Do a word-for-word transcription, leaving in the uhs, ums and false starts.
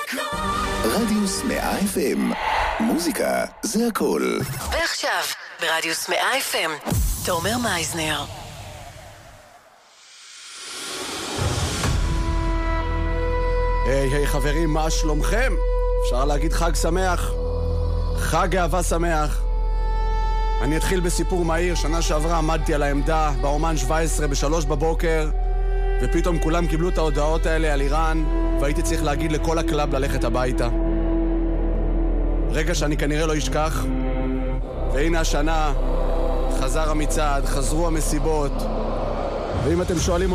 רדיוס מאה אף אם, מוזיקה זה הכל. ועכשיו ברדיוס מאה אף אם, תומר מייזנר. היי היי חברים, מה שלומכם? אפשר להגיד חג שמח, חג אהבה שמח. אני אתחיל בסיפור מהיר. שנה שעברה עמדתי על העמדה באומן שבע עשרה בשלוש בבוקר, ופתאום כולם קיבלו את ההודעות האלה על איראן, והייתי צריך להגיד לכל הקלאב ללכת הביתה. רגע שאני כנראה לא אשכח. והנה השנה חזר המצעד, חזרו המסיבות. ואם אתם שואלים